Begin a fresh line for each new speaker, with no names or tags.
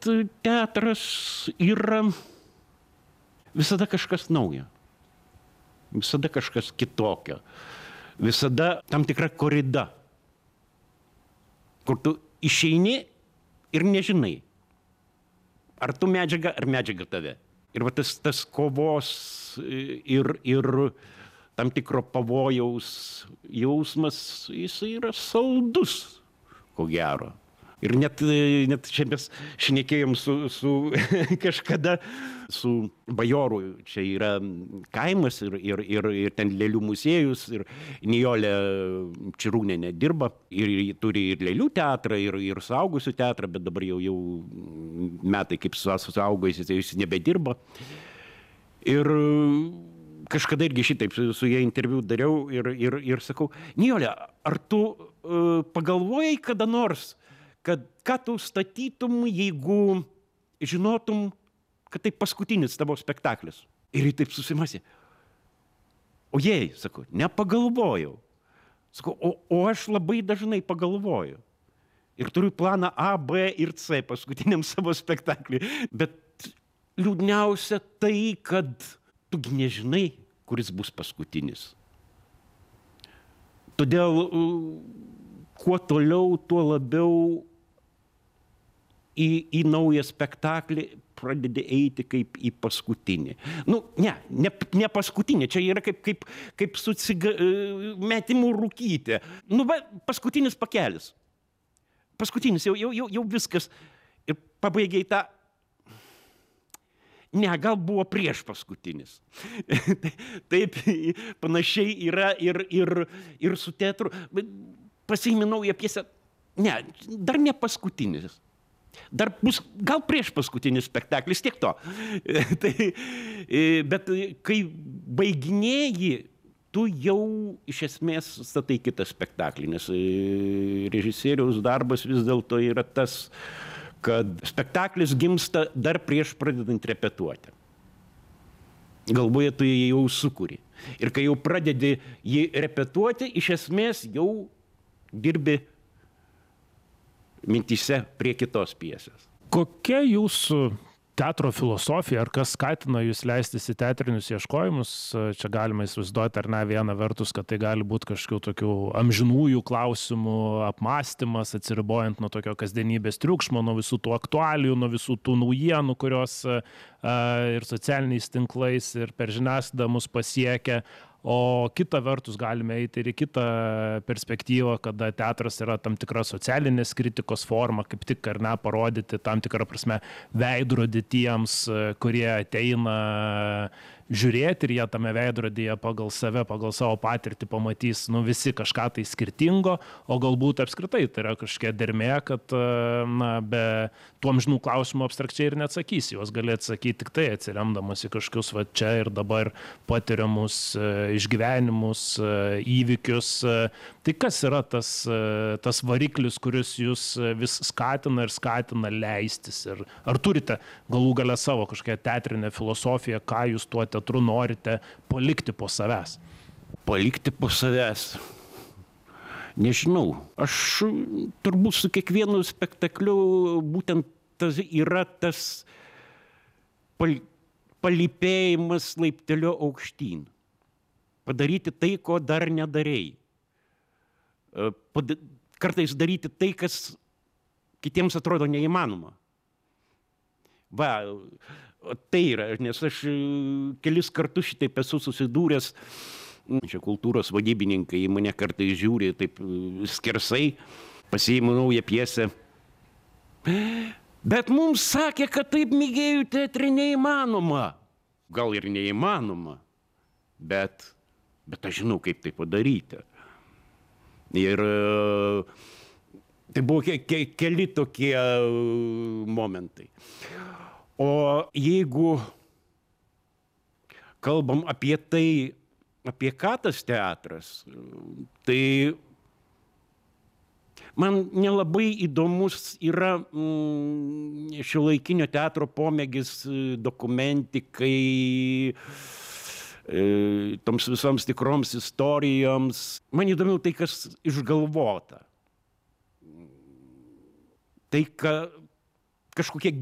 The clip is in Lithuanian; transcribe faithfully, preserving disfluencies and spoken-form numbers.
teatras yra visada kažkas naujo. Visada kažkas kitokio. Visada tam tikra korida, kur tu išeini ir nežinai, ar tu medžiaga, ar medžiaga tave. Ir va tas, tas kovos ir, ir tam tikro pavojaus jausmas, jis yra saldus, ko gero. Ir net, net čia mes šnekėjom su, su kažkada su bajoru, čia yra kaimas ir, ir, ir, ir ten lėlių muziejus, ir Nijolė Čirūnienė dirba, ir turi ir lėlių teatrą, ir, ir suaugusių teatrą, bet dabar jau, jau metai kaip su suaugusiais, jis nebedirba. Ir kažkada irgi šitaip su, su jie interviu dariau ir, ir, ir sakau, Nijolė, ar tu uh, pagalvojai kada nors, kad ką tu statytum, jeigu žinotum, kad tai paskutinis tavo spektaklis. Ir jį taip susimasi. O jei, sakau, nepagalvojau. Sakau, o, o aš labai dažnai pagalvoju. Ir turiu planą A, B ir C paskutiniam savo spektakliui. Bet liūdniausia tai, kad tu nežinai, kuris bus paskutinis. Todėl kuo toliau, tuo labiau į, į naują spektaklį pradedi eiti kaip į paskutinį. Nu, ne, ne, ne paskutinį, čia yra kaip, kaip, kaip su ciga, metimu rūkyti. Nu, va, paskutinis pakelis. Paskutinis, jau, jau, jau, jau viskas. Ir pabaigiai tą. Ne, gal buvo prieš paskutinis. Taip, panašiai yra ir, ir, ir su teatru. Pasiimi naują pjesę. Ne, dar ne paskutinis. Dar bus gal prieš paskutinis spektaklis, tiek to. Tai, bet kai baiginėji, tu jau iš esmės statai kitą spektaklį, nes režisieriaus darbas vis dėlto yra tas, kad spektaklis gimsta dar prieš pradedant repetuoti. Galvoje tu jį jau sukuri. Ir kai jau pradedi jį repetuoti, iš esmės jau dirbi mintyse prie kitos pjesės.
Kokia jūsų teatro filosofija, ar kas skatina jūs leistis į teatrinius ieškojimus? Čia galima įsivaizduoti, ar ne, viena vertus, kad tai gali būti kažkokių tokių amžinųjų klausimų apmąstymas, atsiribojant nuo tokio kasdienybės triukšmo, nuo visų tų aktualijų, nuo visų tų naujienų, kurios a, ir socialiniais tinklais, ir per žiniasklaidą mus pasiekia. O kita vertus galime eiti ir į kitą perspektyvą, kada teatras yra tam tikra socialinės kritikos forma, kaip tik ar ne parodyti tam tikrą prasme veidrodį tiems, kurie ateina žiūrėti ir jie tame veidrodyje pagal save, pagal savo patirtį pamatys, nu, visi kažką tai skirtingo, o galbūt apskritai tai yra kažkokia dermė, kad na, be tų amžinų klausimų abstrakčiai ir neatsakys, juos gali atsakyti tik tai atsiremdamas į kažkokius va čia ir dabar patiriamus išgyvenimus, įvykius. Tai kas yra tas, tas variklis, kuris jūs vis skatina ir skatina leistis? Ir ar turite galų gale savo kažkokią teatrinę filosofiją, ką jūs tuo teatru norite palikti po savęs?
Palikti po savęs? Nežinau. Aš turbūt su kiekvienu spektakliu būtent tas yra tas pal, palypėjimas laipteliu aukštyn. Padaryti tai, ko dar nedarei. Pada, kartais daryti tai, kas kitiems atrodo neįmanoma. Va, tai yra, nes aš kelis kartus šitaip esu susidūręs, čia kultūros vadybininkai į mane kartais žiūri taip skersai, pasiimu naują pjesę. Bet mums sakė, kad taip mėgėjų teatre neįmanoma. Gal ir neįmanoma, bet, bet aš žinau, kaip tai padaryti. Ir tai buvo ke, ke, keli tokie momentai. O jeigu kalbam apie tai, apie ką tas teatras, tai man nelabai įdomus yra mm, šiuolaikinio teatro pomėgis dokumentikai, e, toms visoms tikroms istorijoms. Man įdomiau tai, kas išgalvota. Tai, ka, kažkokie